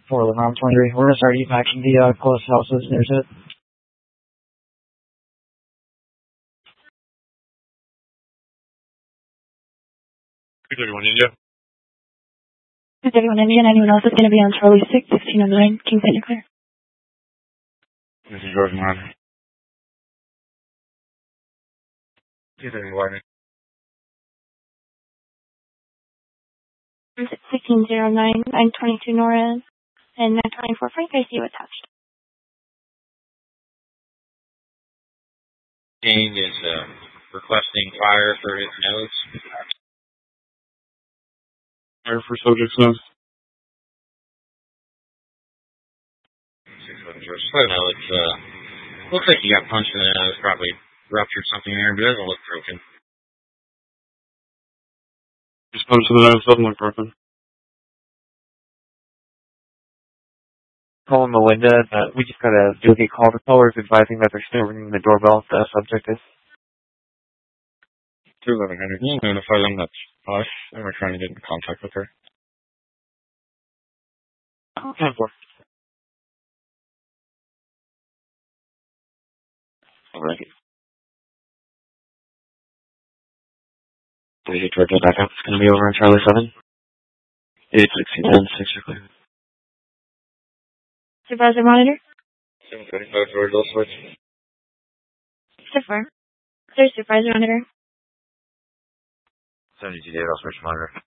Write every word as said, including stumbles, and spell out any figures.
for the round twenty-three. We're going to start evacing the uh, close houses near to it. two thirty-one India. two thirty-one India, and anyone else is going to be on Charlie six, sixteen on the line. Kings eight, you're clear. This is George Martin. two thirty-one. sixteen oh nine, nine twenty-two Norris, and nine twenty-four Frank, I see you attached. King is uh, requesting fire for his nose. Fire for subject's nose. six one George. I don't know, it's, uh, looks like he got punched in the nose, probably ruptured something there, but it doesn't look broken. Just punched in the nose, doesn't look broken. Calling Melinda, uh, we just got a duplicate call. The caller is advising that they're still ringing the doorbell. The subject is two eleven hundred. Can you notify them that's us and we're trying to get in contact with her? ten four. Alright. thirty-eight George, back up. It's going to be over on Charlie seven. eight sixteen ten, six, you're clear. Supervisor monitor? seven twenty-five George, I'll switch. Super. There's supervisor monitor. seventy-two Dave, I'll switch monitor.